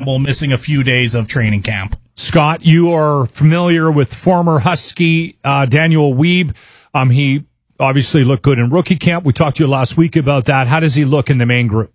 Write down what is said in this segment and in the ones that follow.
Campbell missing a few days of training camp. Scott, you are familiar with former Husky Daniel Weeb. He obviously looked good in rookie camp. We talked to you last week about that. How does he look in the main group?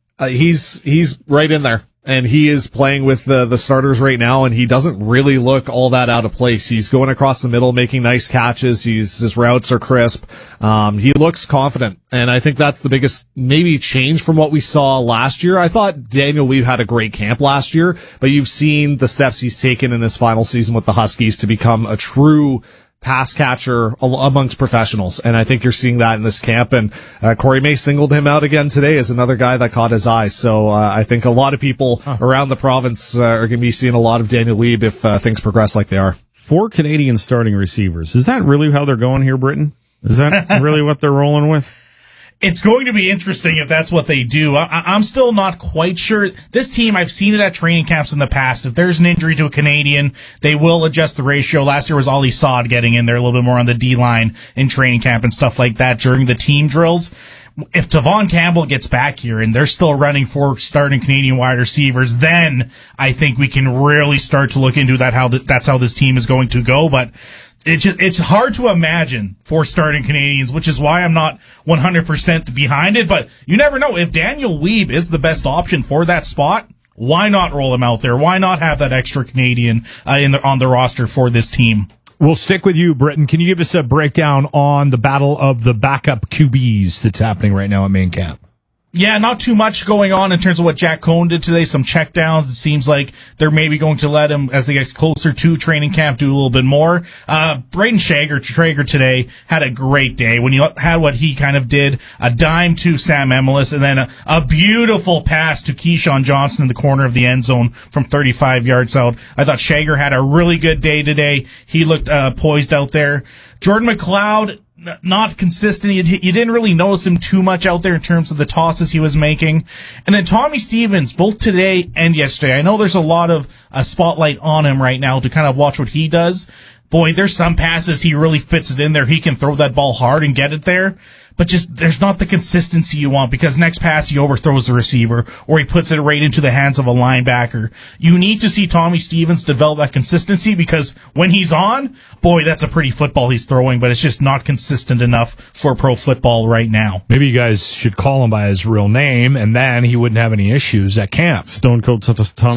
He's right in there. And he is playing with the starters right now, and he doesn't really look all that out of place. He's going across the middle, making nice catches. His routes are crisp. He looks confident, and I think that's the biggest maybe change from what we saw last year. I thought Daniel Weeb had a great camp last year, but you've seen the steps he's taken in his final season with the Huskies to become a true pass catcher amongst professionals. And I think you're seeing that in this camp. And Corey May singled him out again today as another guy that caught his eye. So I think a lot of people around the province are going to be seeing a lot of Daniel Weeb if things progress like they are. 4 Canadian starting receivers. Is that really how they're going here, Britain? Is that really what they're rolling with? It's going to be interesting if that's what they do. I'm still not quite sure. This team, I've seen it at training camps in the past. If there's an injury to a Canadian, they will adjust the ratio. Last year was Ollie Saad getting in there a little bit more on the D-line in training camp and stuff like that during the team drills. If Tavon Campbell gets back here and they're still running 4 starting Canadian wide receivers, then I think we can really start to look into that, that's how this team is going to go. But it's hard to imagine 4 starting Canadians, which is why I'm not 100% behind it. But you never know. If Daniel Weeb is the best option for that spot, why not roll him out there? Why not have that extra Canadian on the roster for this team? We'll stick with you, Britton. Can you give us a breakdown on the battle of the backup QBs that's happening right now at main camp? Yeah, not too much going on in terms of what Jack Cohn did today. Some checkdowns. It seems like they're maybe going to let him, as they get closer to training camp, do a little bit more. Braden Traeger today had a great day when you had what he kind of did, a dime to Sam Emelis, and then a beautiful pass to Keyshawn Johnson in the corner of the end zone from 35 yards out. I thought Traeger had a really good day today. He looked poised out there. Jordan McLeod, not consistent. You didn't really notice him too much out there in terms of the tosses he was making. And then Tommy Stevens, both today and yesterday. I know there's a lot of spotlight on him right now to kind of watch what he does. Boy, there's some passes he really fits it in there. He can throw that ball hard and get it there. But just, there's not the consistency you want, because next pass he overthrows the receiver or he puts it right into the hands of a linebacker. You need to see Tommy Stevens develop that consistency, because when he's on, boy, that's a pretty football he's throwing, but it's just not consistent enough for pro football right now. Maybe you guys should call him by his real name, and then he wouldn't have any issues at camp. Stone Cold Tommy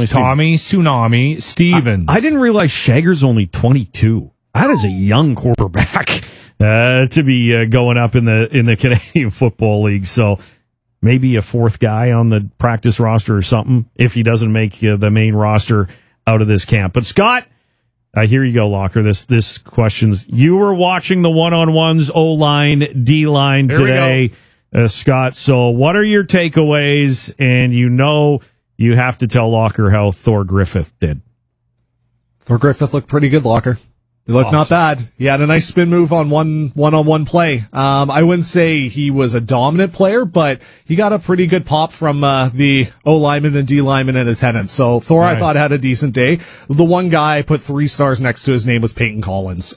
Tsunami Stevens. I didn't realize Shager's only 22. That is a young quarterback. To be going up in the Canadian Football League. So maybe a 4th guy on the practice roster or something if he doesn't make the main roster out of this camp. But Scott, here you go, Locker. This question's, you were watching the one-on-ones, O-line, D-line today, Scott. So what are your takeaways? And you have to tell Locker how Thor Griffith did. Thor Griffith looked pretty good, Locker. He looked not bad. He had a nice spin move on one-on-one play. I wouldn't say he was a dominant player, but he got a pretty good pop from the O-lineman and D-lineman in attendance. So Thor, right, I thought, had a decent day. The one guy I put 3 stars next to his name was Peyton Collins.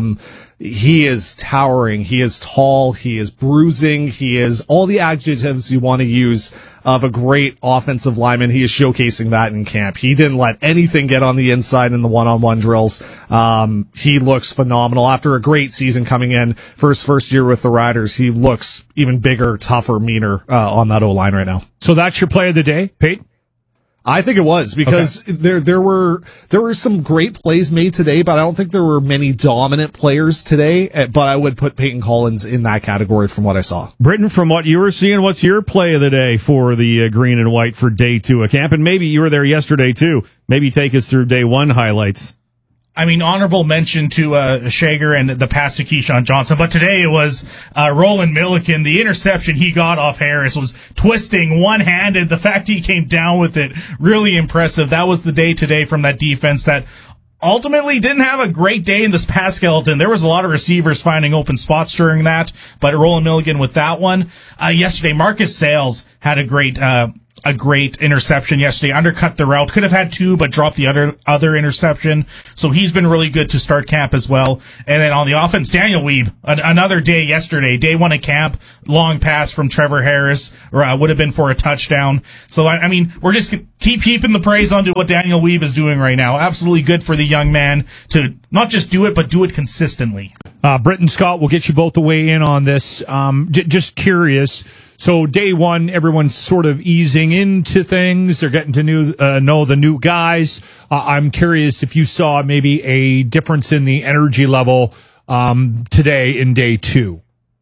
He is towering. He is tall. He is bruising. He is all the adjectives you want to use of a great offensive lineman. He is showcasing that in camp. He didn't let anything get on the inside in the one-on-one drills. He looks phenomenal. After a great season coming in for his first year with the Riders, he looks even bigger, tougher, meaner on that O-line right now. So that's your play of the day, Peyton? I think it was, because there were some great plays made today, but I don't think there were many dominant players today. But I would put Peyton Collins in that category from what I saw. Britton, from what you were seeing, what's your play of the day for the green and white for day 2 of camp? And maybe you were there yesterday too. Maybe take us through day 1 highlights. I mean, honorable mention to Shager and the pass to Keyshawn Johnson, but today it was Roland Milliken. The interception he got off Harris was twisting one-handed. The fact he came down with it, really impressive. That was the day today from that defense that ultimately didn't have a great day in this pass skeleton. There was a lot of receivers finding open spots during that, but Roland Milliken with that one. Yesterday, Marcus Sales had a great a great interception yesterday, undercut the route, could have had 2, but dropped the other interception. So he's been really good to start camp as well. And then on the offense, Daniel Weeb, another day yesterday, day 1 of camp, long pass from Trevor Harris, would have been for a touchdown. So, I mean, we're just keep heaping the praise onto what Daniel Weeb is doing right now. Absolutely good for the young man to not just do it, but do it consistently. Britt and Scott, we'll get you both to weigh in on this. Just curious. So day 1, everyone's sort of easing into things. They're getting to know the new guys. I'm curious if you saw maybe a difference in the energy level today in day 2.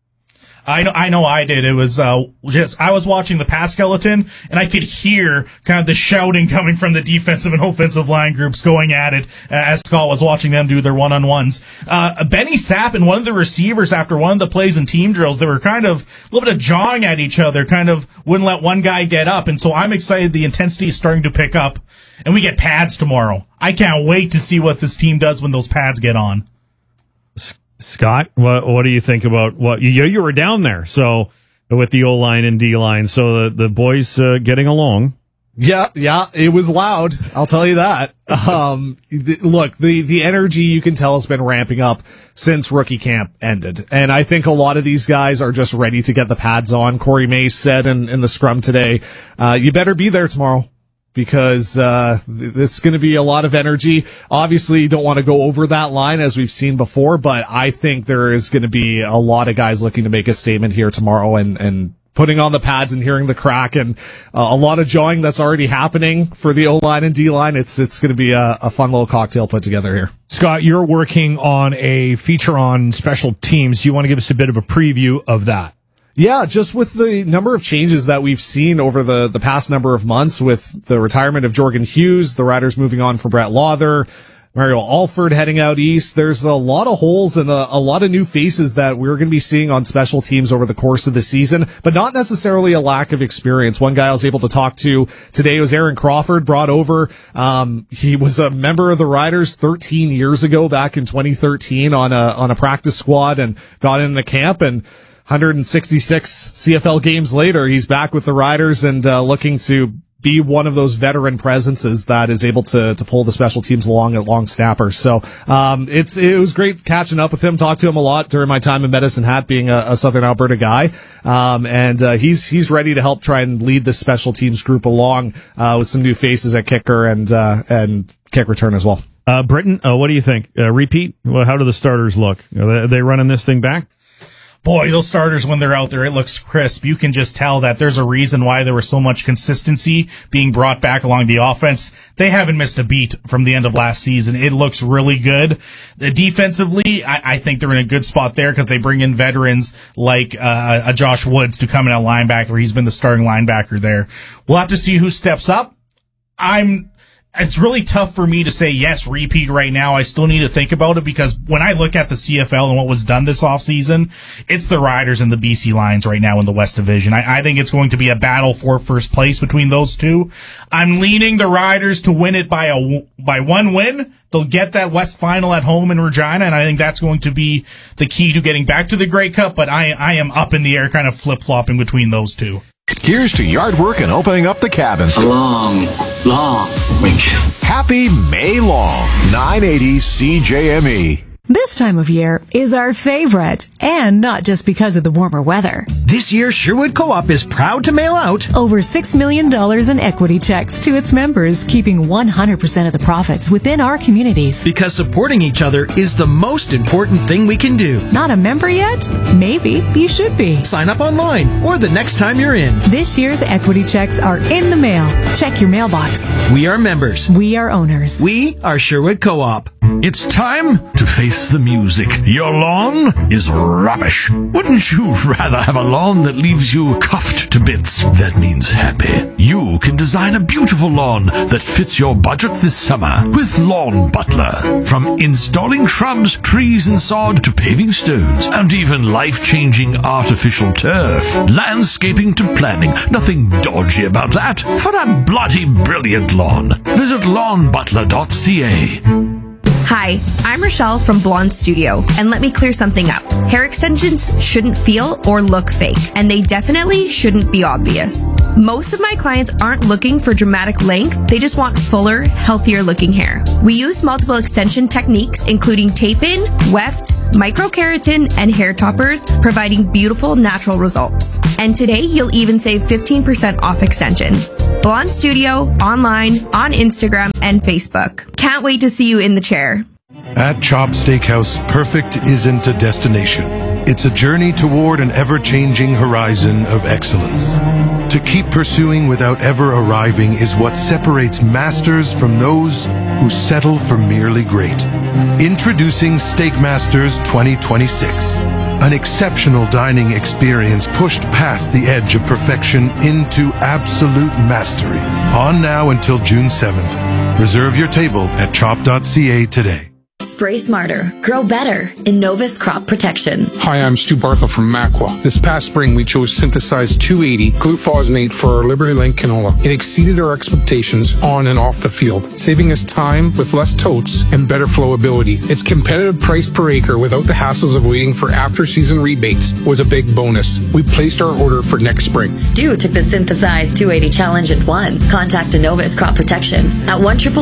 I know I did. It was I was watching the pass skeleton, and I could hear kind of the shouting coming from the defensive and offensive line groups going at it as Scott was watching them do their one-on-ones. Benny Sapp and one of the receivers, after one of the plays in team drills, they were kind of a little bit of jawing at each other, kind of wouldn't let one guy get up. And so I'm excited the intensity is starting to pick up, and we get pads tomorrow. I can't wait to see what this team does when those pads get on. Scott, what do you think about what you were down there? So with the O line and D line, so the boys getting along. Yeah, it was loud. I'll tell you that. Look, the energy you can tell has been ramping up since rookie camp ended. And I think a lot of these guys are just ready to get the pads on. Corey Mace said in the scrum today, you better be there tomorrow, because it's going to be a lot of energy. Obviously, you don't want to go over that line as we've seen before, but I think there is going to be a lot of guys looking to make a statement here tomorrow and putting on the pads and hearing the crack, and a lot of jawing that's already happening for the O-line and D-line. It's going to be a fun little cocktail put together here. Scott, you're working on a feature on special teams. Do you want to give us a bit of a preview of that? Yeah, just with the number of changes that we've seen over the past number of months, with the retirement of Jorgen Hughes, the Riders moving on from Brett Lawther, Mario Alford heading out east, there's a lot of holes and a lot of new faces that we're going to be seeing on special teams over the course of the season, but not necessarily a lack of experience. One guy I was able to talk to today was Aaron Crawford, brought over. He was a member of the Riders 13 years ago, back in 2013 on a practice squad, and got into camp, and 166 CFL games later, he's back with the Riders and looking to be one of those veteran presences that is able to pull the special teams along at long snappers. So it was great catching up with him, talked to him a lot during my time in Medicine Hat, being a Southern Alberta guy. And he's ready to help try and lead the special teams group along with some new faces at kicker and kick return as well. Britton, what do you think? Repeat? Well, how do the starters look? Are they running this thing back? Boy, those starters, when they're out there, it looks crisp. You can just tell that there's a reason why there was so much consistency being brought back along the offense. They haven't missed a beat from the end of last season. It looks really good. Defensively, I think they're in a good spot there because they bring in veterans like a Josh Woods to come in at linebacker. He's been the starting linebacker there. We'll have to see who steps up. It's really tough for me to say yes, repeat right now. I still need to think about it, because when I look at the CFL and what was done this offseason, it's the Riders and the BC Lions right now in the West Division. I think it's going to be a battle for first place between those two. I'm leaning the Riders to win it by one win. They'll get that West Final at home in Regina, and I think that's going to be the key to getting back to the Grey Cup, but I am up in the air, kind of flip-flopping between those two. Here's to yard work and opening up the cabin. A long, long weekend. Happy May long. 980 CJME. This time of year is our favorite, and not just because of the warmer weather. This year, Sherwood Co-op is proud to mail out over $6 million in equity checks to its members, keeping 100% of the profits within our communities. Because supporting each other is the most important thing we can do. Not a member yet? Maybe you should be. Sign up online or the next time you're in. This year's equity checks are in the mail. Check your mailbox. We are members. We are owners. We are Sherwood Co-op. It's time to face the music. Your lawn is rubbish. Wouldn't you rather have a lawn that leaves you cuffed to bits? That means happy. You can design a beautiful lawn that fits your budget this summer with Lawn Butler. From installing shrubs, trees, and sod to paving stones, and even life-changing artificial turf. Landscaping to planning. Nothing dodgy about that. For a bloody brilliant lawn, visit lawnbutler.ca. Hi, I'm Rochelle from Blonde Studio, and let me clear something up. Hair extensions shouldn't feel or look fake, and they definitely shouldn't be obvious. Most of my clients aren't looking for dramatic length, they just want fuller, healthier looking hair. We use multiple extension techniques, including tape-in, weft, microkeratin, and hair toppers, providing beautiful natural results. And today, you'll even save 15% off extensions. Blonde Studio, online, on Instagram, and Facebook. Can't wait to see you in the chair. At Chop Steakhouse, perfect isn't a destination. It's a journey toward an ever-changing horizon of excellence. To keep pursuing without ever arriving is what separates masters from those who settle for merely great. Introducing Steak Masters 2026. An exceptional dining experience pushed past the edge of perfection into absolute mastery. On now until June 7th. Reserve your table at chop.ca today. Spray smarter, grow better. Innovis Crop Protection. Hi, I'm Stu Barthel from Macwa. This past spring, we chose Synthesized 280 glufosinate for our Liberty Link canola. It exceeded our expectations on and off the field, saving us time with less totes and better flowability. Its competitive price per acre without the hassles of waiting for after-season rebates was a big bonus. We placed our order for next spring. Stu took the Synthesized 280 challenge and won. Contact Innovis Crop Protection at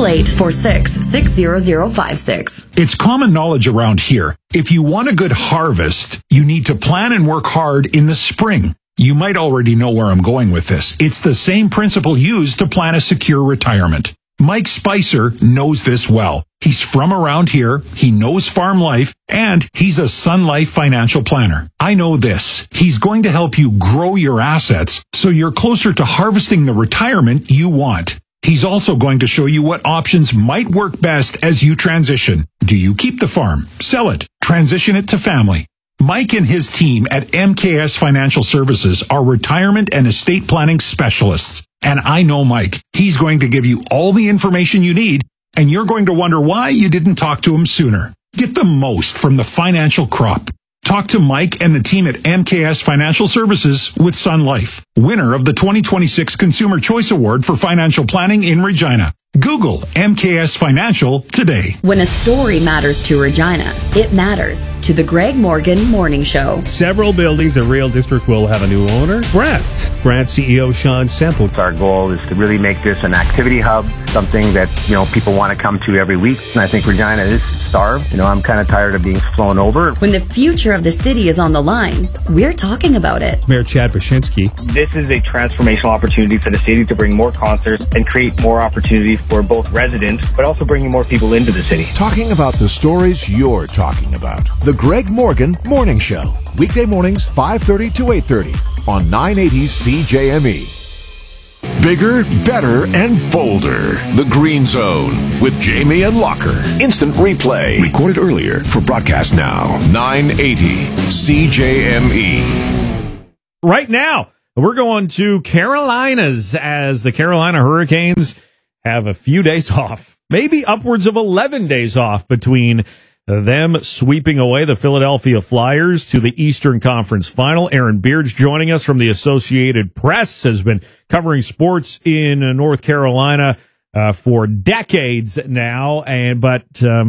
1-888-46-60056. It's common knowledge around here. If you want a good harvest, you need to plan and work hard in the spring. You might already know where I'm going with this. It's the same principle used to plan a secure retirement. Mike Spicer knows this well. He's from around here, he knows farm life, and he's a Sun Life financial planner. I know this. He's going to help you grow your assets so you're closer to harvesting the retirement you want. He's also going to show you what options might work best as you transition. Do you keep the farm, sell it, transition it to family? Mike and his team at MKS Financial Services are retirement and estate planning specialists. And I know Mike. He's going to give you all the information you need, and you're going to wonder why you didn't talk to him sooner. Get the most from the financial crop. Talk to Mike and the team at MKS Financial Services with Sun Life, winner of the 2026 Consumer Choice Award for Financial Planning in Regina. Google MKS Financial today. When a story matters to Regina, it matters to the Greg Morgan Morning Show. Several buildings in Rail District will have a new owner. Grant CEO Sean Semple. Our goal is to really make this an activity hub, something that, people want to come to every week. And I think Regina is starved. I'm kind of tired of being flown over. When the future of the city is on the line, we're talking about it. Mayor Chad Wyszynski. This is a transformational opportunity for the city to bring more concerts and create more opportunities for both residents, but also bringing more people into the city. Talking about the stories you're talking about. The Greg Morgan Morning Show. Weekday mornings, 5:30 to 8:30 on 980 CJME. Bigger, better, and bolder. The Green Zone with Jamie and Locker. Instant replay. Recorded earlier for broadcast now. 980 CJME. Right now, we're going to Carolinas as the Carolina Hurricanes have a few days off, maybe upwards of 11 days off between them sweeping away the Philadelphia Flyers to the Eastern Conference Final. Aaron Beard's joining us from the Associated Press, has been covering sports in North Carolina for decades now. But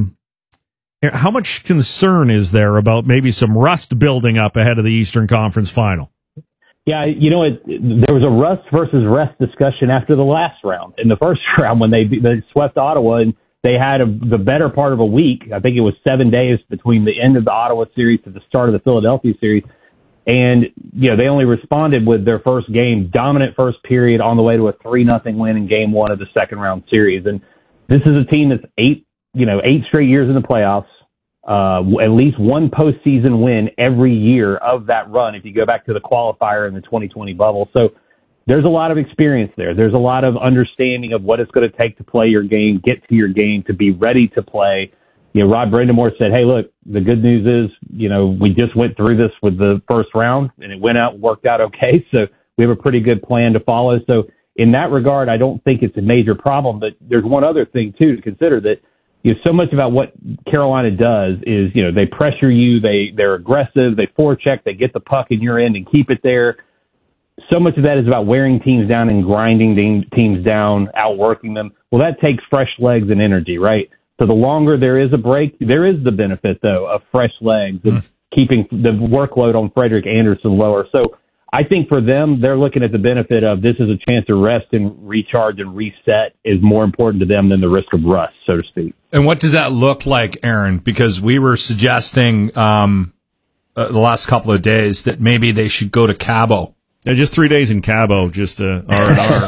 how much concern is there about maybe some rust building up ahead of the Eastern Conference Final? Yeah, there was a rust versus rest discussion after the last round. In the first round, when they swept Ottawa, and they had the better part of a week. I think it was 7 days between the end of the Ottawa series to the start of the Philadelphia series. And, they only responded with their first game, dominant first period on the way to a 3-0 win in game one of the second round series. And this is a team that's eight straight years in the playoffs. At least one postseason win every year of that run, if you go back to the qualifier in the 2020 bubble. So there's a lot of experience there. There's a lot of understanding of what it's going to take to play your game, get to your game, to be ready to play. Rod Brindamore said, hey, look, the good news is, we just went through this with the first round and it worked out okay. So we have a pretty good plan to follow. So in that regard, I don't think it's a major problem. But there's one other thing, too, to consider, that so much about what Carolina does is, they pressure you, they're aggressive, they forecheck, they get the puck in your end and keep it there. So much of that is about wearing teams down and grinding teams down, outworking them. Well, that takes fresh legs and energy, right? So the longer there is a break, there is the benefit, though, of fresh legs and keeping the workload on Frederick Anderson lower. So I think for them, they're looking at the benefit of this is a chance to rest and recharge and reset is more important to them than the risk of rust, so to speak. And what does that look like, Aaron? Because we were suggesting the last couple of days that maybe they should go to Cabo. Yeah, just 3 days in Cabo, just R&R.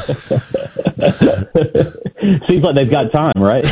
Seems like they've got time, right?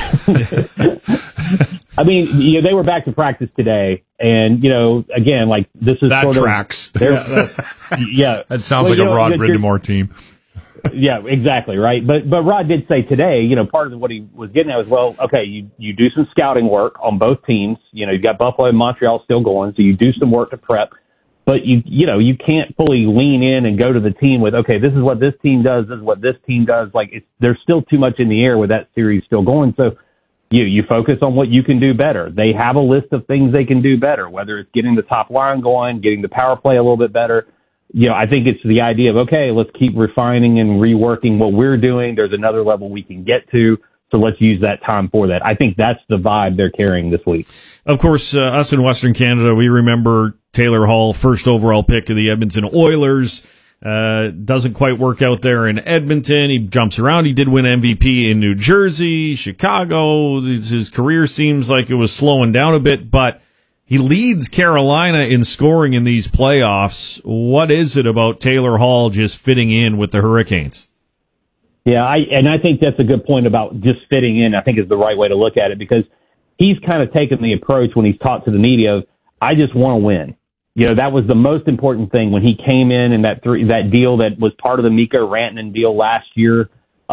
I mean, they were back to practice today, and again, like this is that sort tracks. Yeah, that sounds like a Rod Brindamore team. Yeah, exactly, right. But Rod did say today, part of what he was getting at was, well, okay, you do some scouting work on both teams. You've got Buffalo and Montreal still going, so you do some work to prep. But you can't fully lean in and go to the team with, okay, this is what this team does, this is what this team does. Like there's still too much in the air with that series still going. So you focus on what you can do better. They have a list of things they can do better, whether it's getting the top line going, getting the power play a little bit better. I think it's the idea of, okay, let's keep refining and reworking what we're doing. There's another level we can get to. So let's use that time for that. I think that's the vibe they're carrying this week. Of course, us in Western Canada, we remember Taylor Hall, first overall pick of the Edmonton Oilers. Doesn't quite work out there in Edmonton. He jumps around. He did win MVP in New Jersey, Chicago. His career seems like it was slowing down a bit, but he leads Carolina in scoring in these playoffs. What is it about Taylor Hall just fitting in with the Hurricanes? Yeah, I think that's a good point about just fitting in, I think is the right way to look at it, because he's kind of taken the approach when he's talked to the media of, I just want to win. That was the most important thing when he came in that deal that was part of the Mikko Rantanen deal last year.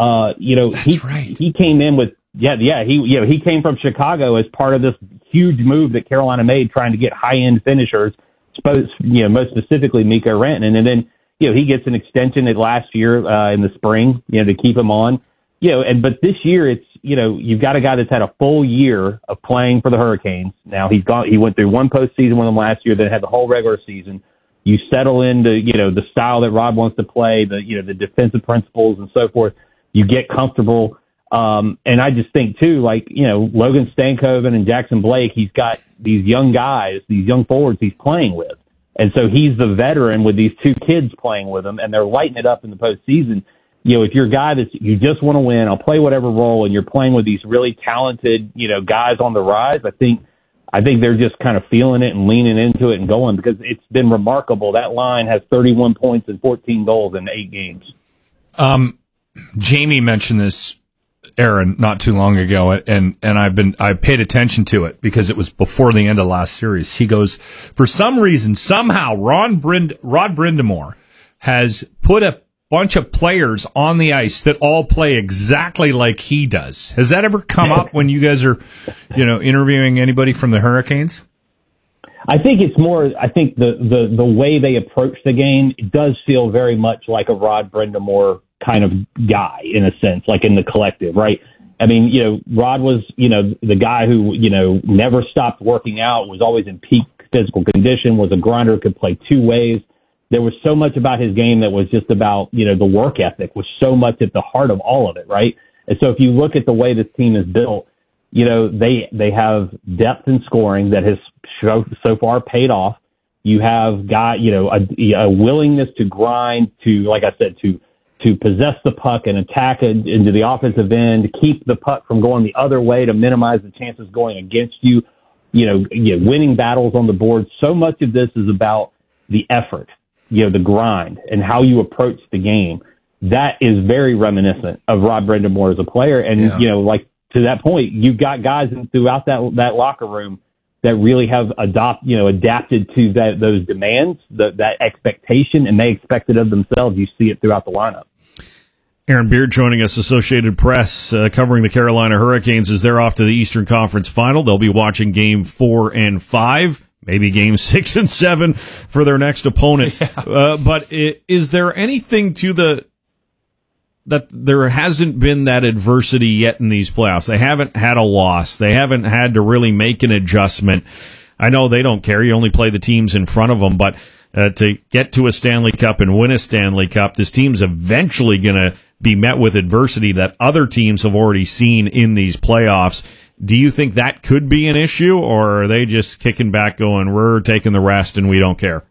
He came in with, he came from Chicago as part of this huge move that Carolina made trying to get high-end finishers, most specifically Mikko Rantanen. And then, he gets an extension at last year in the spring, to keep him on. But this year it's, you've got a guy that's had a full year of playing for the Hurricanes. Now he went through one postseason with them last year, then had the whole regular season. You settle into, the style that Rod wants to play, the defensive principles and so forth. You get comfortable. And I just think too, Logan Stankoven and Jackson Blake, he's got these young guys, these young forwards he's playing with. And so he's the veteran with these two kids playing with him, and they're lighting it up in the postseason. If you're a guy you just want to win, I'll play whatever role, and you're playing with these really talented, guys on the rise, I think they're just kind of feeling it and leaning into it and going, because it's been remarkable. That line has 31 points and 14 goals in 8 games. Jamie mentioned this, Aaron, not too long ago, and I paid attention to it because it was before the end of last series. He goes, for some reason, somehow, Rod Brindamore has put a bunch of players on the ice that all play exactly like he does. Has that ever come up when you guys are, interviewing anybody from the Hurricanes? I think it's more, the way they approach the game, it does feel very much like a Rod Brindamore kind of guy, in a sense, like in the collective, right? I mean, Rod was, the guy who, never stopped working out, was always in peak physical condition, was a grinder, could play two ways. There was so much about his game that was just about, the work ethic was so much at the heart of all of it, right? And so if you look at the way this team is built, they have depth in scoring that has so far paid off. You have got, a willingness to grind, to, like I said, to possess the puck and attack it into the offensive end, to keep the puck from going the other way, to minimize the chances going against you, winning battles on the board. So much of this is about the effort, the grind, and how you approach the game. That is very reminiscent of Rod Brindamore as a player. And, to that point, you've got guys throughout that locker room that really have adapted to those demands, that expectation, and they expect it of themselves. You see it throughout the lineup. Aaron Beard joining us, Associated Press, covering the Carolina Hurricanes as they're off to the Eastern Conference Final. They'll be watching Game 4 and 5, maybe Game 6 and 7 for their next opponent. Yeah. But is there anything to that there hasn't been that adversity yet in these playoffs? They haven't had a loss. They haven't had to really make an adjustment. I know they don't care. You only play the teams in front of them, but to get to a Stanley Cup and win a Stanley Cup, this team's eventually going to be met with adversity that other teams have already seen in these playoffs. Do you think that could be an issue, or are they just kicking back going, we're taking the rest and we don't care?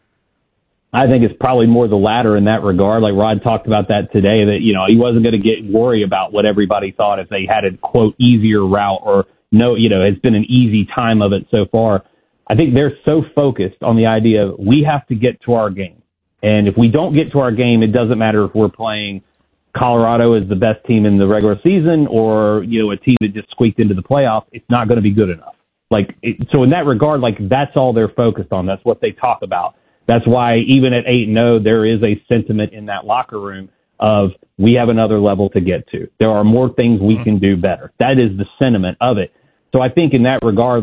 I think it's probably more the latter in that regard. Like Rod talked about that today, that, he wasn't going to worry about what everybody thought if they had a, quote, easier route or no, it's been an easy time of it so far. I think they're so focused on the idea of we have to get to our game. And if we don't get to our game, it doesn't matter if we're playing Colorado as the best team in the regular season or, a team that just squeaked into the playoffs. It's not going to be good enough. So in that regard, that's all they're focused on. That's what they talk about. That's why even at 8-0, there is a sentiment in that locker room of we have another level to get to. There are more things we can do better. That is the sentiment of it. So I think in that regard,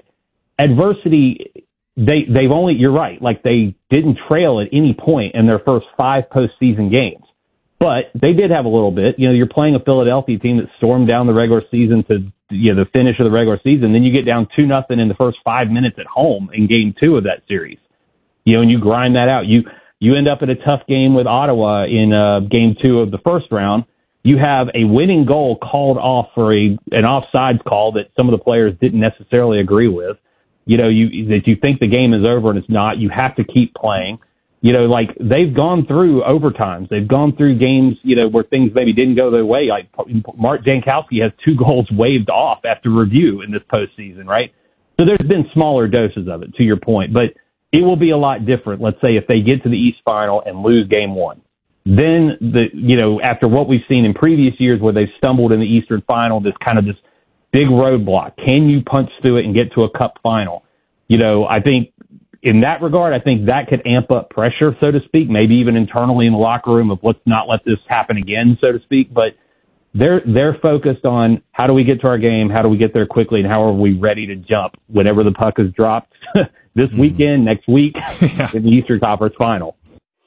adversity, they've only, you're right, they didn't trail at any point in their first 5 postseason games. But they did have a little bit. You're playing a Philadelphia team that stormed down the regular season to the finish of the regular season. Then you get down 2-0 in the first 5 minutes at home in game 2 of that series. And you grind that out. You end up in a tough game with Ottawa in game 2 of the first round. You have a winning goal called off for an offsides call that some of the players didn't necessarily agree with. That you think the game is over and it's not. You have to keep playing. They've gone through overtimes. They've gone through games, where things maybe didn't go their way. Like Mark Jankowski has 2 goals waved off after review in this postseason, right? So there's been smaller doses of it, to your point. But it will be a lot different, let's say, if they get to the East Final and lose game 1. Then, after what we've seen in previous years where they've stumbled in the Eastern Final, this big roadblock. Can you punch through it and get to a cup final? I think in that regard, I think that could amp up pressure, so to speak, maybe even internally in the locker room of let's not let this happen again, so to speak. But they're focused on how do we get to our game, how do we get there quickly, and how are we ready to jump whenever the puck is dropped this weekend, next week, in the Eastern Conference Final.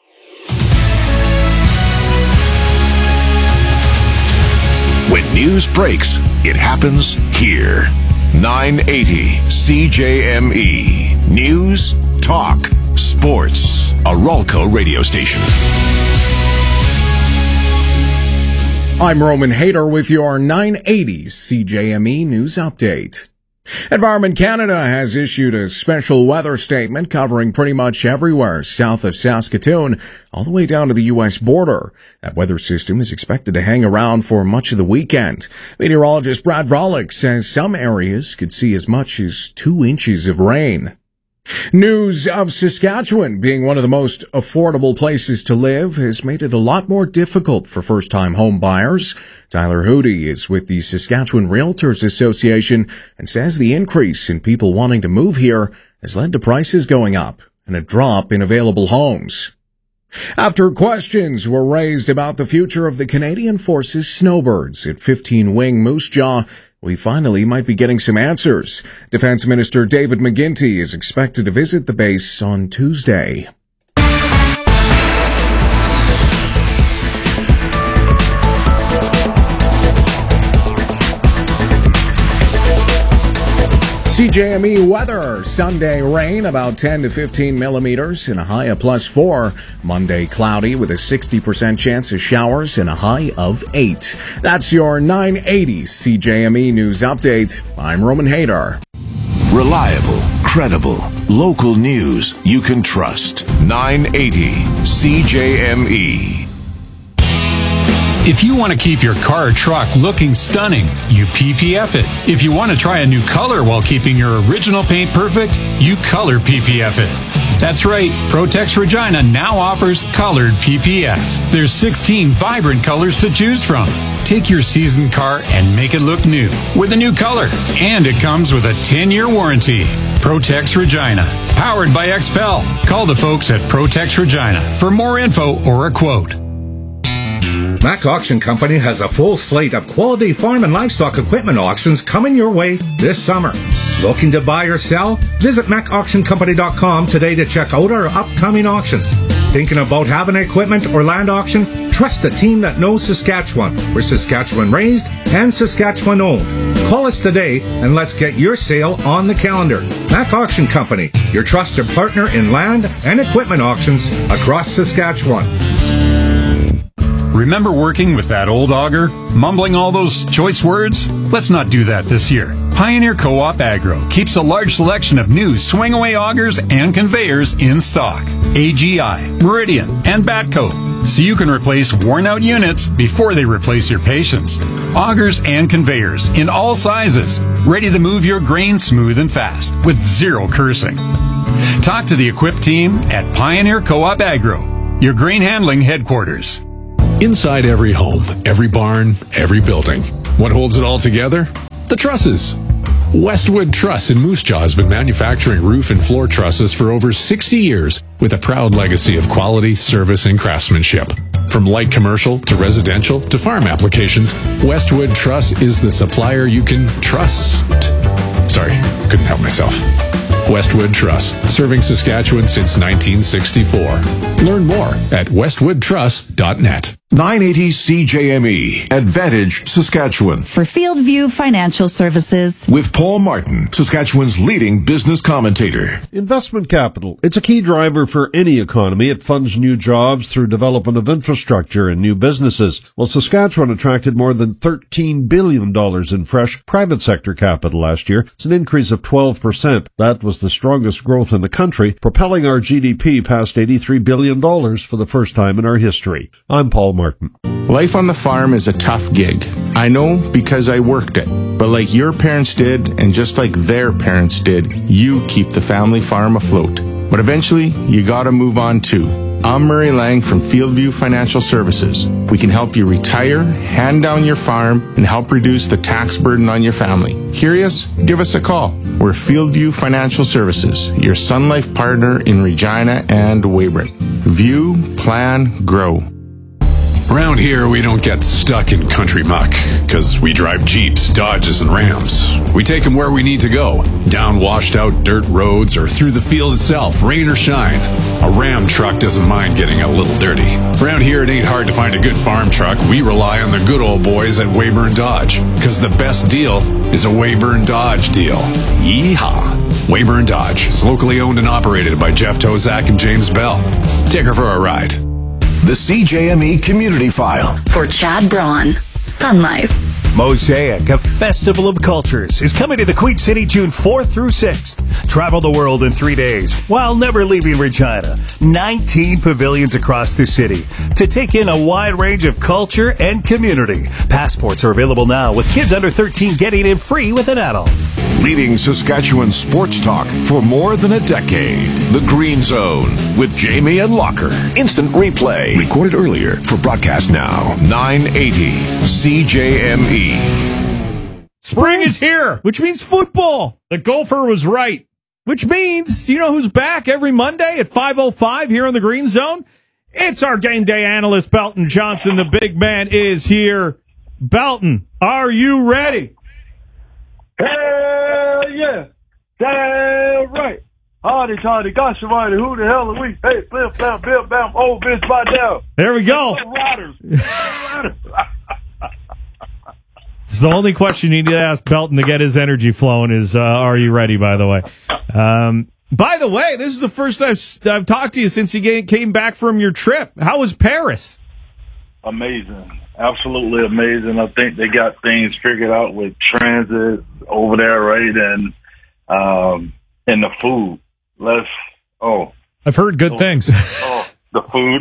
When news breaks, it happens here. 980 CJME. News, talk, sports. A Ralco radio station. I'm Roman Hader with your 980 CJME News Update. Environment Canada has issued a special weather statement covering pretty much everywhere south of Saskatoon, all the way down to the U.S. border. That weather system is expected to hang around for much of the weekend. Meteorologist Brad Vralik says some areas could see as much as 2 inches of rain. News of Saskatchewan being one of the most affordable places to live has made it a lot more difficult for first-time home buyers. Tyler Hootie is with the Saskatchewan Realtors Association and says the increase in people wanting to move here has led to prices going up and a drop in available homes. After questions were raised about the future of the Canadian Forces snowbirds at 15 Wing Moose Jaw, we finally might be getting some answers. Defense Minister David McGuinty is expected to visit the base on Tuesday. CJME weather. Sunday rain, about 10 to 15 millimeters and a high of +4. Monday cloudy with a 60% chance of showers and a high of 8. That's your 980 CJME News Update. I'm Roman Hader. Reliable, credible, local news you can trust. 980 CJME. If you want to keep your car or truck looking stunning, you PPF it. If you want to try a new color while keeping your original paint perfect, you color PPF it. That's right, Protex Regina now offers colored PPF. There's 16 vibrant colors to choose from. Take your seasoned car and make it look new with a new color. And it comes with a 10-year warranty. Protex Regina, powered by XPEL. Call the folks at Protex Regina for more info or a quote. Mac Auction Company has a full slate of quality farm and livestock equipment auctions coming your way this summer. Looking to buy or sell? Visit MacAuctionCompany.com today to check out our upcoming auctions. Thinking about having an equipment or land auction? Trust the team that knows Saskatchewan. We're Saskatchewan raised and Saskatchewan owned. Call us today and let's get your sale on the calendar. Mac Auction Company, your trusted partner in land and equipment auctions across Saskatchewan. Remember working with that old auger? Mumbling all those choice words? Let's not do that this year. Pioneer Co-op Agro keeps a large selection of new swing-away augers and conveyors in stock. AGI, Meridian, and Batco, so you can replace worn-out units before they replace your patience. Augers and conveyors in all sizes, ready to move your grain smooth and fast with zero cursing. Talk to the equipped team at Pioneer Co-op Agro, your grain handling headquarters. Inside every home, every barn, every building. What holds it all together? The trusses. Westwood Truss in Moose Jaw has been manufacturing roof and floor trusses for over 60 years with a proud legacy of quality, service, and craftsmanship. From light commercial to residential to farm applications, Westwood Truss is the supplier you can trust. Sorry, couldn't help myself. Westwood Truss, serving Saskatchewan since 1964. Learn more at westwoodtruss.net. 980 CJME, Advantage, Saskatchewan. For Fieldview Financial Services. With Paul Martin, Saskatchewan's leading business commentator. Investment capital. It's a key driver for any economy. It funds new jobs through development of infrastructure and new businesses. Well, Saskatchewan attracted more than $13 billion in fresh private sector capital last year. It's an increase of 12%. That was the strongest growth in the country, propelling our GDP past $83 billion for the first time in our history. I'm Paul Martin. Life on the farm is a tough gig. I know because I worked it. But like your parents did, and just like their parents did, you keep the family farm afloat. But eventually, you gotta move on too. I'm Murray Lang from Fieldview Financial Services. We can help you retire, hand down your farm, and help reduce the tax burden on your family. Curious? Give us a call. We're Fieldview Financial Services, your Sun Life partner in Regina and Weyburn. View, plan, grow. Around here, we don't get stuck in country muck, because we drive Jeeps, Dodges, and Rams. We take them where we need to go, down washed-out dirt roads or through the field itself, rain or shine. A Ram truck doesn't mind getting a little dirty. Around here, it ain't hard to find a good farm truck. We rely on the good old boys at Weyburn Dodge, because the best deal is a Weyburn Dodge deal. Yeehaw! Weyburn Dodge is locally owned and operated by Jeff Tozak and James Bell. Take her for a ride. The CJME Community File. For Chad Braun, Sun Life. Mosaic, a festival of cultures, is coming to the Queen City June 4th through 6th. Travel the world in 3 days while never leaving Regina. 19 pavilions across the city to take in a wide range of culture and community. Passports are available now, with kids under 13 getting in free with an adult. Leading Saskatchewan sports talk for more than a decade. The Green Zone with Jamie and Locker. Instant replay. Recorded earlier for broadcast now. 980 CJME. Spring is here, which means football. The Gopher was right. Which means, do you know who's back every Monday at 5:05 here on the Green Zone? It's our game day analyst, Belton Johnson. The big man is here. Belton, are you ready? Hell yeah. Damn right. Hardy, Toddy, gosh, almighty, who the hell are we? Hey, flip, blam, bill, bam, old Vince Vidal. There we go. It's the only question you need to ask Belton to get his energy flowing is, are you ready, by the way? By the way, this is the first I've talked to you since you came back from your trip. How was Paris? Amazing. Absolutely amazing. I think they got things figured out with transit over there, right? And the food. I've heard good things. The food.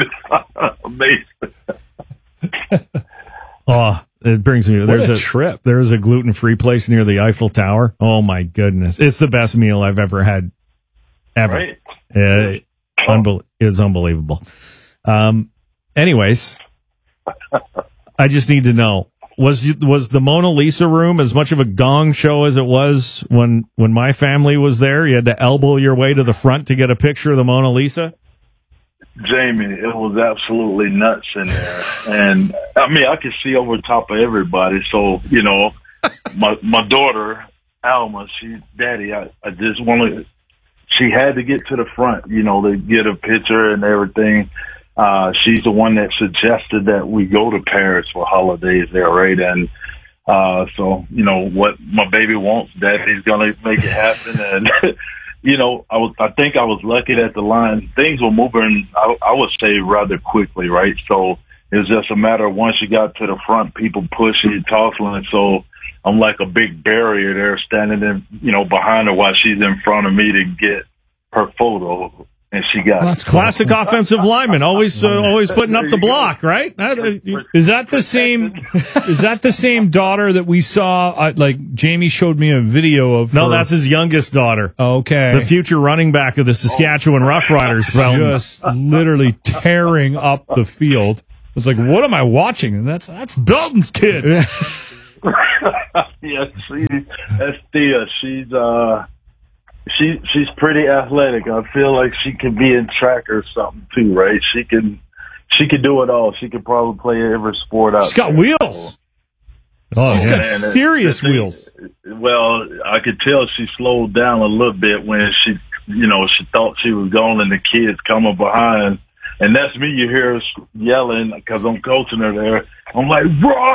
Amazing. It brings me. There's a trip. There's a gluten-free place near the Eiffel Tower. Oh my goodness, it's the best meal I've ever had, ever. Right? It's unbelievable. Anyways, I just need to know: was the Mona Lisa room as much of a gong show as it was when my family was there? You had to elbow your way to the front to get a picture of the Mona Lisa. Jamie, it was absolutely nuts in there. And I mean, I could see over top of everybody. So, you know, my daughter, Alma, Daddy, I just wanted, she had to get to the front, you know, to get a picture and everything. She's the one that suggested that we go to Paris for holidays there, right? And, so, you know, what my baby wants, Daddy's going to make it happen. And, you know, I think I was lucky that the line, things were moving, I would say rather quickly, right? So It's just a matter of once you got to the front, people pushing, tossing. So I'm like a big barrier there standing in, behind her while she's in front of me to get her photo. And she got that's classic offensive lineman, always putting up the block, right? Is that the same? Is that the same daughter that we saw? Like Jamie showed me a video of. No, her. that's his youngest daughter. Okay, the future running back of the Saskatchewan Roughriders. Just literally tearing up the field. I was like, what am I watching? And that's Belton's kid. Yeah, that's Thea. She's pretty athletic. I feel like she could be in track or something too, right? She can do it all. She could probably play every sport out. She's got wheels. She's got serious wheels. Well, I could tell she slowed down a little bit when she thought she was gone and the kids coming behind. And that's me. You hear her yelling because I'm coaching her there. I'm like,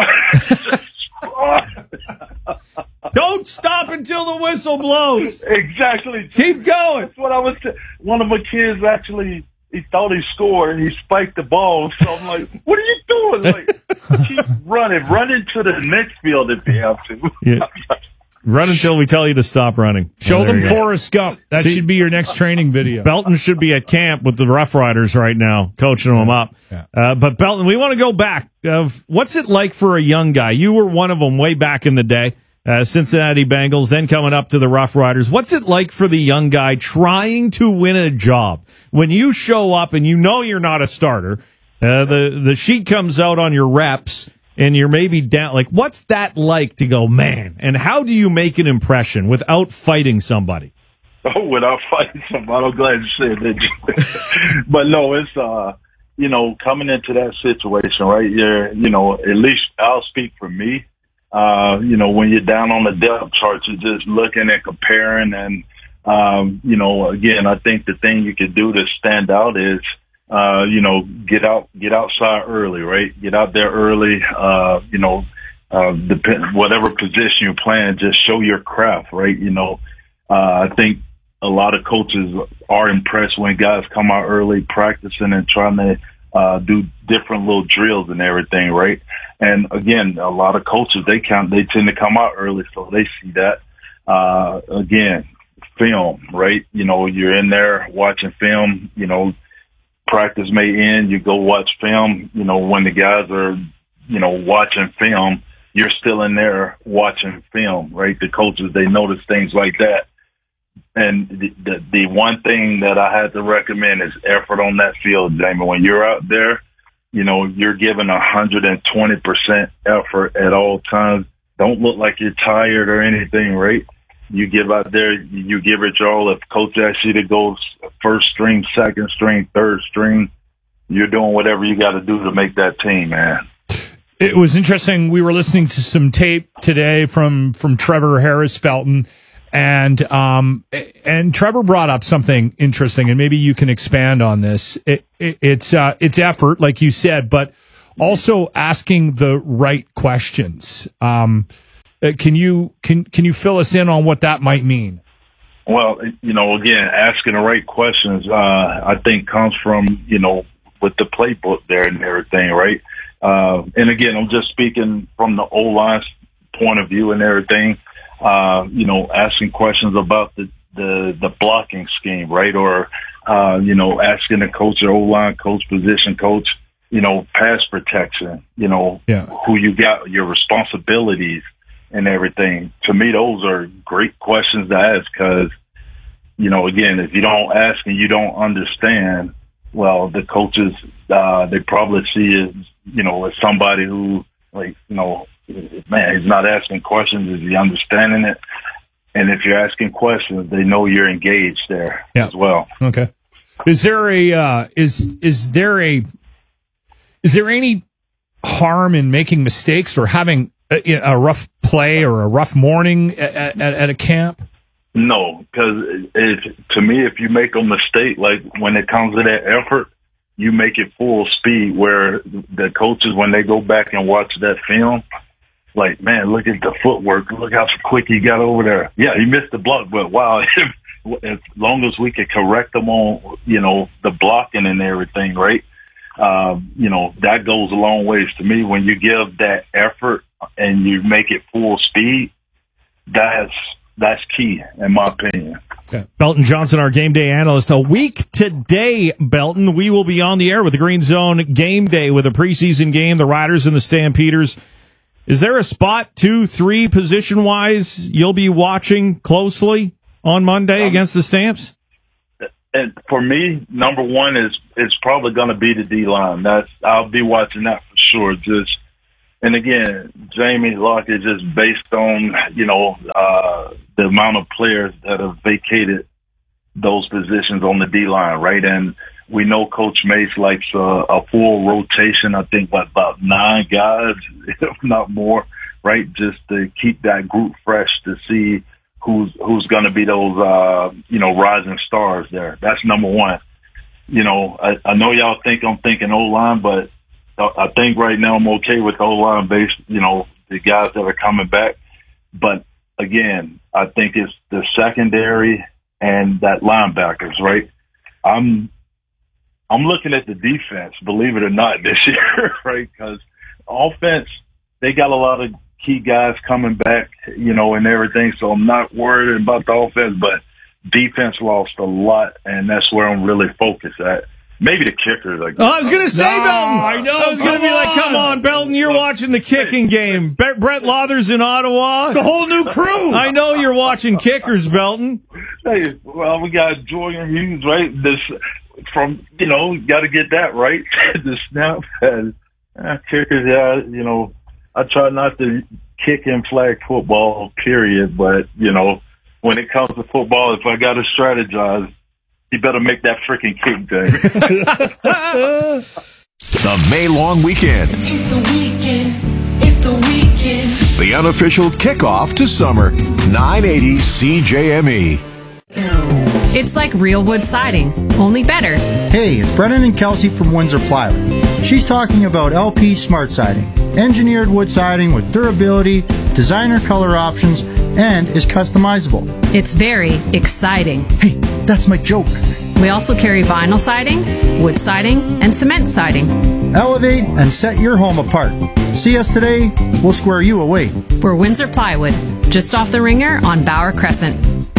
run! Don't stop until the whistle blows. Exactly. Keep going. That's what I was. One of my kids actually, he thought he scored and he spiked the ball. So I'm like, "What are you doing?" Like, keep running, run into the next field if you have to. Yeah. Run until we tell you to stop running. Show them Forrest Gump. That should be your next training video. Belton should be at camp with the Rough Riders right now, coaching them up. Yeah. But Belton, we want to go back. What's it like for a young guy? You were one of them way back in the day, Cincinnati Bengals, then coming up to the Rough Riders. What's it like for the young guy trying to win a job? When you show up and you know you're not a starter, the sheet comes out on your reps, and you're maybe down. Like, what's that like to go, man? And how do you make an impression without fighting somebody? Oh, without fighting somebody. I'm glad you said that. But no, it's, coming into that situation, right? You're, at least I'll speak for me. When you're down on the depth chart, you're just looking and comparing. And, again, I think the thing you can do to stand out is, get outside early, right? Get out there early, whatever position you're playing, just show your craft, right? I think a lot of coaches are impressed when guys come out early practicing and trying to, do different little drills and everything, right? And again, a lot of coaches, they tend to come out early, so they see that. Again, film, right? You're in there watching film, practice may end, you go watch film. When the guys are, watching film, you're still in there watching film, right? The coaches, they notice things like that. And the one thing that I had to recommend is effort on that field, Jamie. When you're out there, you're giving 120% effort at all times. Don't look like you're tired or anything, right? You give out there, you give it your all. If coach asks you to go first string, second string, third string, you're doing whatever you got to do to make that team, man. It was interesting. We were listening to some tape today from Trevor Harris Belton, and Trevor brought up something interesting, and maybe you can expand on this. It's effort, like you said, but also asking the right questions. Can you fill us in on what that might mean? Well, again, asking the right questions, I think comes from, with the playbook there and everything, right? And again, I'm just speaking from the O-line point of view and everything, asking questions about the blocking scheme, right? Or, asking the coach or O-line coach, position coach, pass protection, who you got, your responsibilities, and everything. To me, those are great questions to ask because, again, if you don't ask and you don't understand, well, the coaches, they probably see as somebody who, like, man, he's not asking questions. Is he understanding it? And if you're asking questions, they know you're engaged there as well. Okay. Is there any harm in making mistakes or having a rough play or a rough morning at a camp? No, because to me, if you make a mistake, like when it comes to that effort, you make it full speed where the coaches, when they go back and watch that film, like, man, look at the footwork. Look how quick he got over there. Yeah, he missed the block, but wow, as long as we could correct them on, the blocking and everything, right? that goes a long ways to me. When you give that effort and you make it full speed, that's key, in my opinion. Belton Johnson, our game day analyst. A week today, Belton, we will be on the air with the Green Zone Game Day with a preseason game, the Riders and the Stampeders. Is there a spot, 2, 3, position-wise, you'll be watching closely on Monday against the Stamps? And for me, number one is probably going to be the D-line. I'll be watching that for sure. And again, Jamie Lockett, just based on, the amount of players that have vacated those positions on the D-line, right? And we know Coach Mace likes a full rotation. I think about 9 guys, if not more, right? Just to keep that group fresh, to see who's going to be those, rising stars there. That's number one. I know y'all think I'm thinking O-line, but I think right now I'm okay with O-line based, the guys that are coming back. But again, I think it's the secondary and that linebackers, right? I'm looking at the defense, believe it or not, this year, right? Because offense, they got a lot of key guys coming back, and everything. So I'm not worried about the offense, but defense lost a lot, and that's where I'm really focused at. Maybe the kickers. I was going to say, Belton. I know. I was going to be like, come on, Belton, you're watching the kicking game. Brett Lauther's in Ottawa. It's a whole new crew. I know you're watching kickers, Belton. Hey, well, we got Jordan Hughes, right? Got to get that right. The snap and kickers, I try not to kick in flag football, period. But, when it comes to football, if I got to strategize, you better make that freaking kick, Jay. The May long weekend. It's the weekend. It's the weekend. The unofficial kickoff to summer. 980 CJME. It's like real wood siding, only better. Hey, it's Brennan and Kelsey from Windsor Plywood. She's talking about LP Smart Siding. Engineered wood siding with durability, designer color options, and is customizable. It's very exciting. Hey, that's my joke. We also carry vinyl siding, wood siding, and cement siding. Elevate and set your home apart. See us today, we'll square you away. We're Windsor Plywood, just off the Ringer on Bauer Crescent.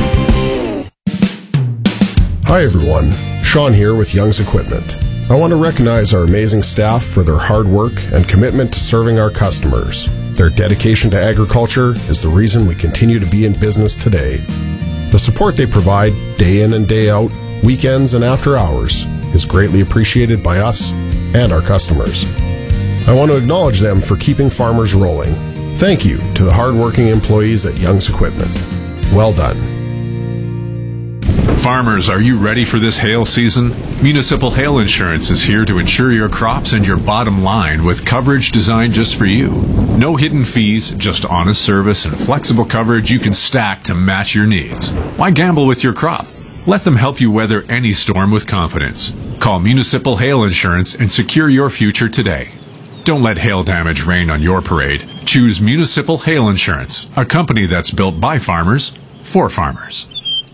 Hi everyone, Sean here with Young's Equipment. I want to recognize our amazing staff for their hard work and commitment to serving our customers. Their dedication to agriculture is the reason we continue to be in business today. The support they provide day in and day out, weekends and after hours, is greatly appreciated by us and our customers. I want to acknowledge them for keeping farmers rolling. Thank you to the hardworking employees at Young's Equipment. Well done. Farmers, are you ready for this hail season? Municipal Hail Insurance is here to insure your crops and your bottom line with coverage designed just for you. No hidden fees, just honest service and flexible coverage you can stack to match your needs. Why gamble with your crop? Let them help you weather any storm with confidence. Call Municipal Hail Insurance and secure your future today. Don't let hail damage rain on your parade. Choose Municipal Hail Insurance, a company that's built by farmers, for farmers.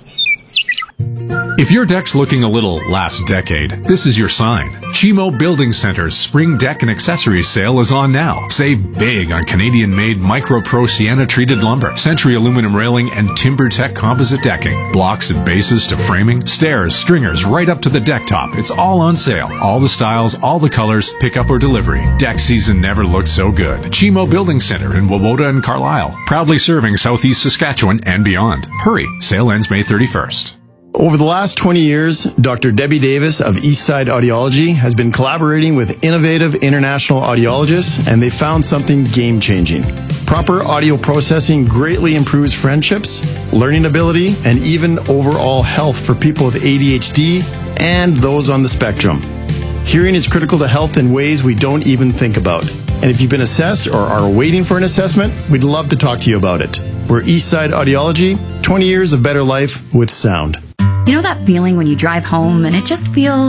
If your deck's looking a little last decade, this is your sign. Chimo Building Center's Spring Deck and Accessories sale is on now. Save big on Canadian-made Micro Pro Sienna-treated lumber, Century aluminum railing, and TimberTech composite decking. Blocks and bases to framing, stairs, stringers, right up to the deck top. It's all on sale. All the styles, all the colors, pickup or delivery. Deck season never looked so good. Chimo Building Center in Wawota and Carlisle. Proudly serving Southeast Saskatchewan and beyond. Hurry, sale ends May 31st. Over the last 20 years, Dr. Debbie Davis of Eastside Audiology has been collaborating with innovative international audiologists, and they found something game-changing. Proper audio processing greatly improves friendships, learning ability, and even overall health for people with ADHD and those on the spectrum. Hearing is critical to health in ways we don't even think about. And if you've been assessed or are waiting for an assessment, we'd love to talk to you about it. We're Eastside Audiology, 20 years of better life with sound. You know that feeling when you drive home and it just feels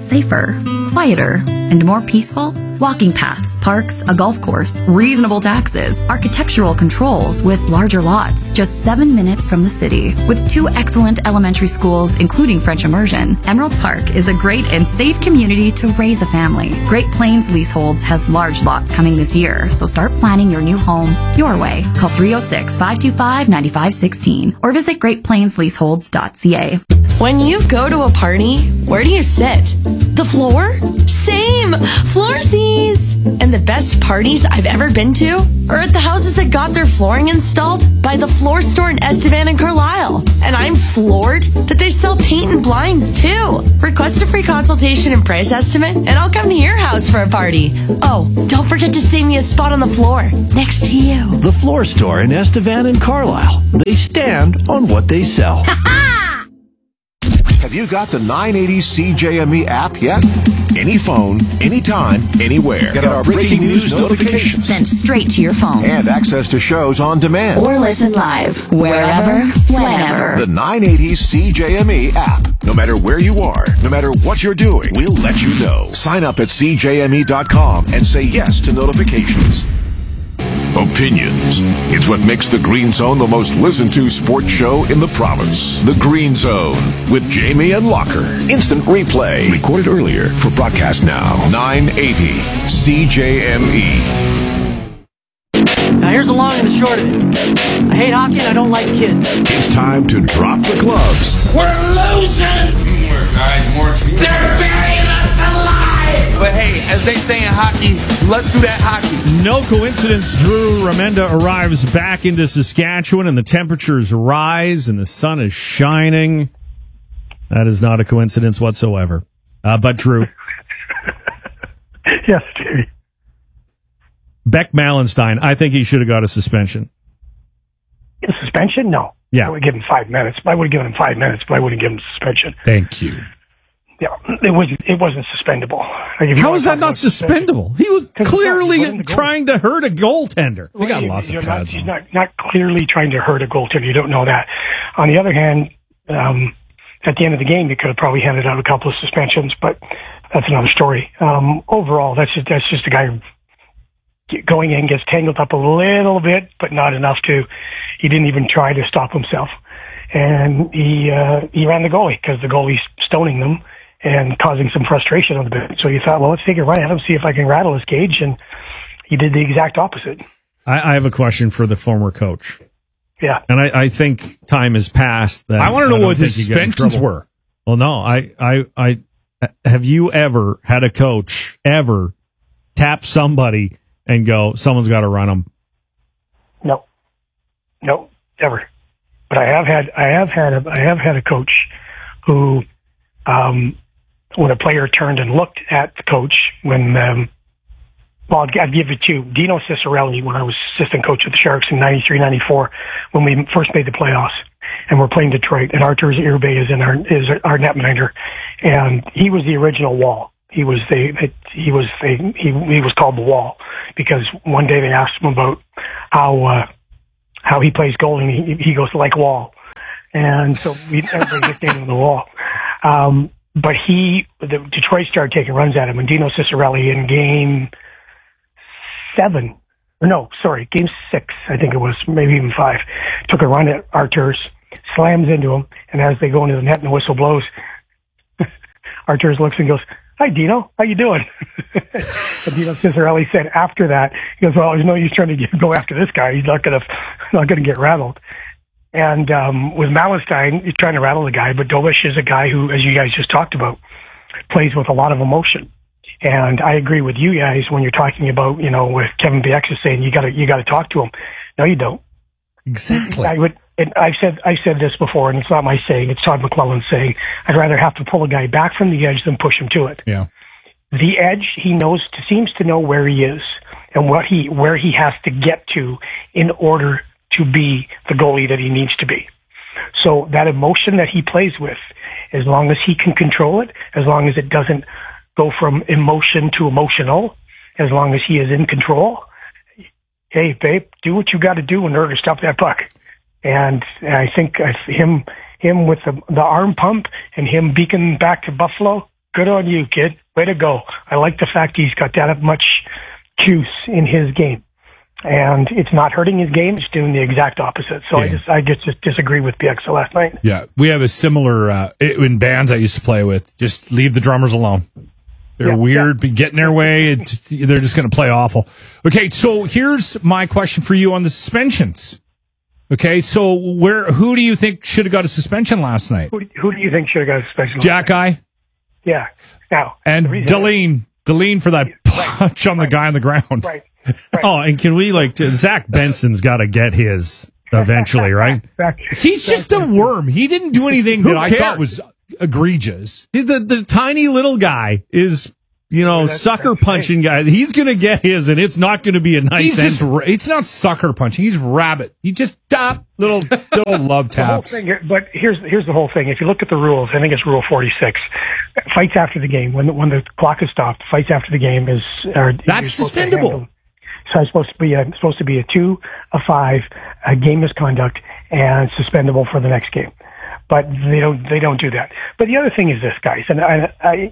safer, quieter, and more peaceful? Walking paths, parks, a golf course, reasonable taxes, architectural controls with larger lots, just 7 minutes from the city. With 2 excellent elementary schools, including French immersion, Emerald Park is a great and safe community to raise a family. Great Plains Leaseholds has large lots coming this year, so start planning your new home your way. Call 306-525-9516 or visit greatplainsleaseholds.ca. When you go to a party, where do you sit? The floor? Same! Floorsies! And the best parties I've ever been to are at the houses that got their flooring installed by the Floor Store in Estevan and Carlisle. And I'm floored that they sell paint and blinds too. Request a free consultation and price estimate, and I'll come to your house for a party. Oh, don't forget to save me a spot on the floor next to you. The Floor Store in Estevan and Carlisle. They stand on what they sell. Have you got the 980 CJME app yet? Any phone, anytime, anywhere. Get our breaking news notifications Sent straight to your phone. and access to shows on demand. Or listen live, wherever, whenever. The 980 CJME app. No matter where you are, no matter what you're doing, we'll let you know. Sign up at CJME.com and say yes to notifications. Opinions. It's what makes The Green Zone the most listened to sports show in the province. The Green Zone with Jamie and Locker. Instant replay. Recorded earlier for broadcast now. 980 CJME. Now here's the long and the short of it. I hate hockey and I don't like kids. It's time to drop the gloves. We're losing! They're burying us alive! But hey, as they say in hockey, let's do that hockey. No coincidence, Drew Remenda arrives back into Saskatchewan and the temperatures rise and the sun is shining. That is not a coincidence whatsoever. But Drew. Yes, Jamie. Beck Malenstein, I think he should have got a suspension. A suspension? No. Yeah. I would give him 5 minutes. I would have given him 5 minutes, but I wouldn't give him suspension. Thank you. Yeah, it wasn't suspendable. Like, how is that not suspendable? He was clearly trying to hurt a goaltender. They got lots of pads. He's not clearly trying to hurt a goaltender. You don't know that. On the other hand, at the end of the game, you could have probably handed out a couple of suspensions, but that's another story. Overall, that's just a guy who going in, gets tangled up a little bit, but not enough to. He didn't even try to stop himself, and he ran the goalie because the goalie's stoning them and causing some frustration on the bench. So you thought, well, let's take a run at him, see if I can rattle his cage, and he did the exact opposite. I have a question for the former coach. Yeah, and I think time has passed. That I want to know what the suspensions were. Well, no, I have you ever had a coach ever tap somebody and go, someone's got to run them? No, ever. But I have had a coach who, when a player turned and looked at the coach, when I'd give it to Dino Ciccarelli when I was assistant coach of the Sharks in 93-94 when we first made the playoffs and we're playing Detroit, and Arturs Irbe is our netminder, and he was the original Wall. He was called the Wall because one day they asked him about how he plays goal, and he goes like Wall, and so everybody nicknamed him the Wall. But the Detroit started taking runs at him, and Dino Ciccarelli in game 6, I think it was, maybe even 5, took a run at Arturs, slams into him, and as they go into the net and the whistle blows, Arturs looks and goes, "Hi, Dino. How you doing?" And Dino Ciccarelli said after that, he goes, "Well, there's no use trying to go after this guy. He's not gonna get rattled." And with Malenstein, he's trying to rattle the guy, but Dobish is a guy who, as you guys just talked about, plays with a lot of emotion. And I agree with you guys when you're talking about, with Kevin Bieksa saying you got to talk to him. No, you don't. Exactly. I've said this before, and it's not my saying, it's Todd McClellan saying, I'd rather have to pull a guy back from the edge than push him to it. Yeah. The edge, he seems to know where he is and where he has to get to in order to be the goalie that he needs to be. So that emotion that he plays with, as long as he can control it, as long as it doesn't go from emotion to emotional, as long as he is in control, hey, babe, do what you got to do in order to stop that puck. And I think him with the arm pump and him beaking back to Buffalo, Good on you, kid. Way to go. I like the fact he's got that much juice in his game. And it's not hurting his game. It's doing the exact opposite. So I just disagree with PXL last night. Yeah. We have a similar, in bands I used to play with, just leave the drummers alone. They're weird, get in their way. They're just going to play awful. Okay, so here's my question for you on the suspensions. Okay, so who do you think should have got a suspension last night? Who do you think should have got a suspension? Jack-Eye? Yeah. Now, and Deline for that punch on the guy on the ground. Right. Oh, and can we Zach Benson's got to get his eventually, right? He's just a worm. He didn't do anything that I thought was egregious. The tiny little guy is, sucker punching guy. He's going to get his, and it's not going to be a nice. It's not sucker punching. He's rabbit. He just little love taps. But here's the whole thing. If you look at the rules, I think it's Rule 46. Fights after the game, when the clock is stopped, fights after the game that's suspendable. So it's supposed to be a 2, a 5, a game misconduct, and suspendable for the next game. But they don't do that. But the other thing is this, guys, and I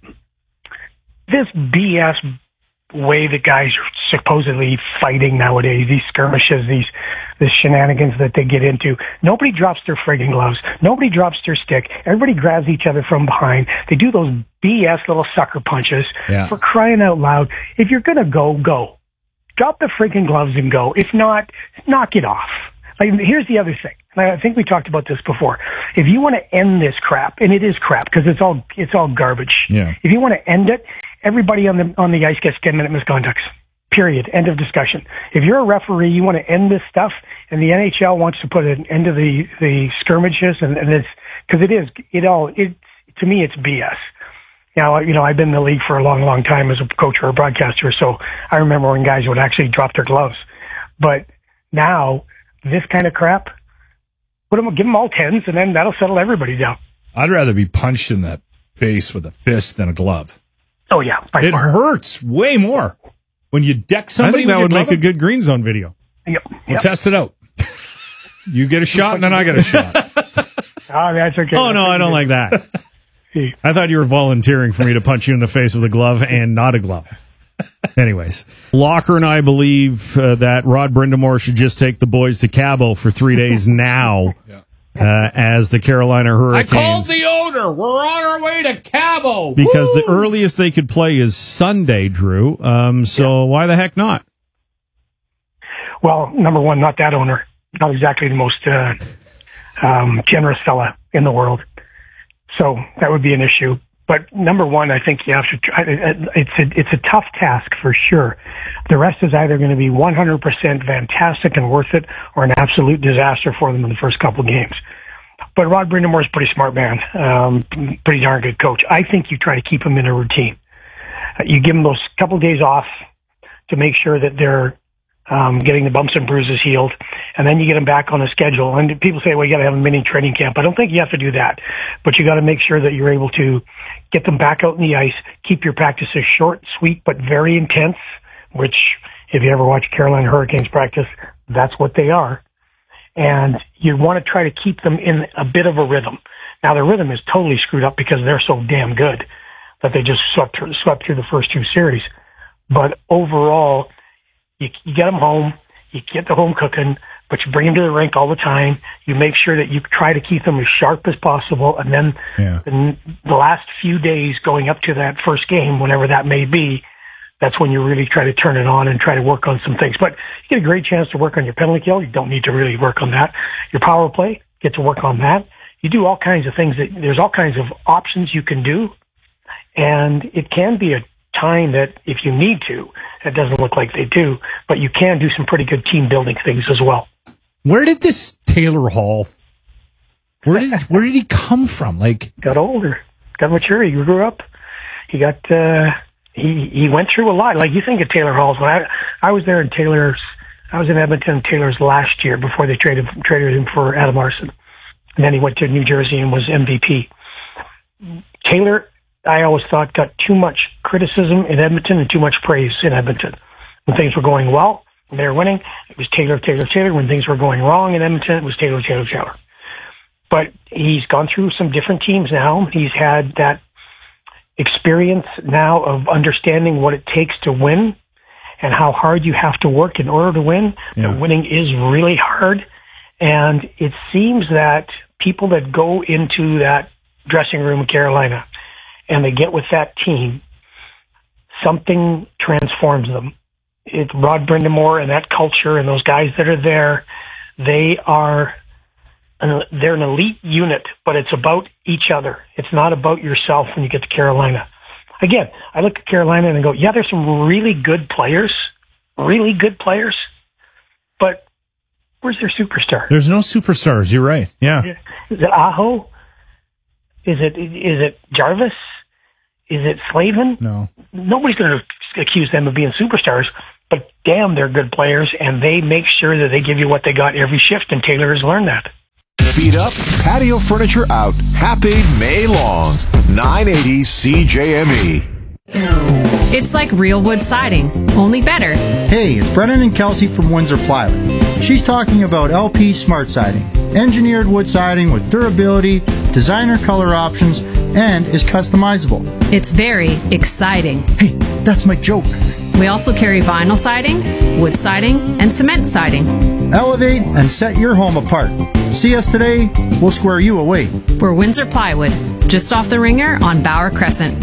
this BS way that guys are supposedly fighting nowadays, these skirmishes, these shenanigans that they get into. Nobody drops their friggin' gloves. Nobody drops their stick. Everybody grabs each other from behind. They do those BS little sucker punches. For crying out loud. If you're gonna go. Drop the freaking gloves and go. If not, knock it off. Here's the other thing. And I think we talked about this before. If you want to end this crap, and it is crap because it's all garbage. Yeah. If you want to end it, everybody on the ice gets 10-minute misconducts. Period. End of discussion. If you're a referee, you want to end this stuff, and the NHL wants to put an end to the skirmishes, and it's because to me it's BS. Now, I've been in the league for a long, long time as a coach or a broadcaster, so I remember when guys would actually drop their gloves. But now, this kind of crap, give them all 10s, and then that'll settle everybody down. I'd rather be punched in the face with a fist than a glove. Oh, yeah. It hurts way more when you deck somebody. I think that would make a good green zone video. Yep. We'll test it out. You get a shot, and then I get a shot. Oh, that's okay. Oh, no, I don't like that. I thought you were volunteering for me to punch you in the face with a glove and not a glove. Anyways, Locker and I believe that Rod Brindamore should just take the boys to Cabo for 3 days now as the Carolina Hurricanes. I called the owner. We're on our way to Cabo. Because the earliest they could play is Sunday, Drew. So why the heck not? Well, number one, not that owner. Not exactly the most generous fella in the world. So that would be an issue. But number one, I think you have to try. It's a tough task for sure. The rest is either going to be 100% fantastic and worth it, or an absolute disaster for them in the first couple of games. But Rod Brindamore is a pretty smart man, pretty darn good coach. I think you try to keep him in a routine. You give them those couple of days off to make sure that they're getting the bumps and bruises healed, and then you get them back on the schedule. And people say, well, you got to have a mini training camp. I don't think you have to do that, but you got to make sure that you're able to get them back out in the ice, keep your practices short, sweet, but very intense, which if you ever watch Carolina Hurricanes practice, that's what they are. And you want to try to keep them in a bit of a rhythm. Now, their rhythm is totally screwed up because they're so damn good that they just swept through the first two series. But overall, you get them home, you get the home cooking, but you bring them to the rink all the time. You make sure that you try to keep them as sharp as possible. And then the last few days going up to that first game, whenever that may be, that's when you really try to turn it on and try to work on some things. But you get a great chance to work on your penalty kill. You don't need to really work on that. Your power play, get to work on that. You do all kinds of things. There's all kinds of options you can do. And it can be a time that if you need to, it doesn't look like they do, but you can do some pretty good team building things as well. Where did this Taylor Hall, where did he come from? Got older, got mature. He grew up. He got, he went through a lot. Like, you think of Taylor Hall's, when I was there in I was in Edmonton Taylor's last year before they traded him for Adam Larson. And then he went to New Jersey and was MVP. Taylor, I always thought, got too much criticism in Edmonton and too much praise in Edmonton. When things were going well, when they were winning, it was Taylor. When things were going wrong in Edmonton, it was Taylor. But he's gone through some different teams now. He's had that experience now of understanding what it takes to win and how hard you have to work in order to win. Yeah. That winning is really hard. And it seems that people that go into that dressing room in Carolina and they get with that team, something transforms them. It's Rod Brindamore and that culture and those guys that are there. They're an elite unit, but it's about each other. It's not about yourself when you get to Carolina. Again, I look at Carolina and I go, yeah, there's some really good players, but where's their superstar? There's no superstars. You're right. Yeah. Is it Aho? Is it Jarvis? Is it Slavin? No. Nobody's going to accuse them of being superstars, but damn, they're good players, and they make sure that they give you what they got every shift, and Taylor has learned that. Feet up, patio furniture out. Happy May long. 980 CJME. It's like real wood siding, only better. Hey, it's Brennan and Kelsey from Windsor Plywood. She's talking about LP Smart Siding. Engineered wood siding with durability, designer color options, and is customizable. It's very exciting. Hey, that's my joke. We also carry vinyl siding, wood siding, and cement siding. Elevate and set your home apart. See us today, we'll square you away. We're Windsor Plywood, just off the Ringer on Bauer Crescent.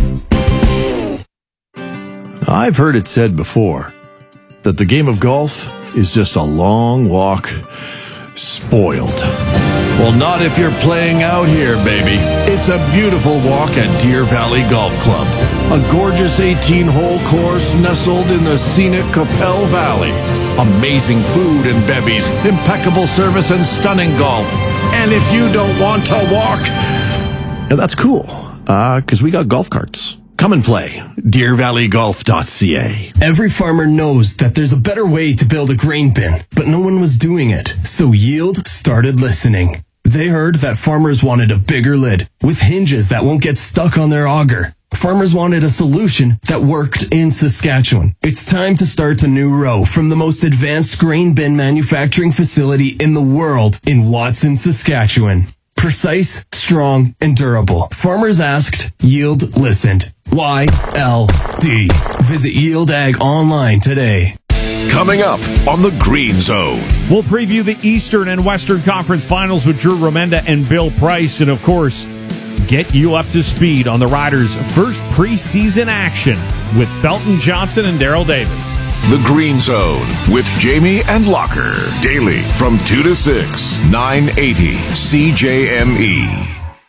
I've heard it said before that the game of golf is just a long walk spoiled. Well, not if you're playing out here, baby. It's a beautiful walk at Deer Valley Golf Club. A gorgeous 18-hole course nestled in the scenic Capel Valley. Amazing food and bevies, impeccable service and stunning golf. And if you don't want to walk, that's cool, because we got golf carts. Come and play. DeerValleyGolf.ca. Every farmer knows that there's a better way to build a grain bin, but no one was doing it. So Yield started listening. They heard that farmers wanted a bigger lid with hinges that won't get stuck on their auger. Farmers wanted a solution that worked in Saskatchewan. It's time to start a new row from the most advanced grain bin manufacturing facility in the world in Watson, Saskatchewan. Precise, strong, and durable. Farmers asked, Yield listened. YLD. Visit Yield Ag online today. Coming up on the Green Zone. We'll preview the Eastern and Western Conference Finals with Drew Romenda and Bill Price, and of course, get you up to speed on the Riders' first preseason action with Belton Johnson and Daryl Davis. The Green Zone with Jamie and Locker. Daily from 2 to 6, 980 CJME.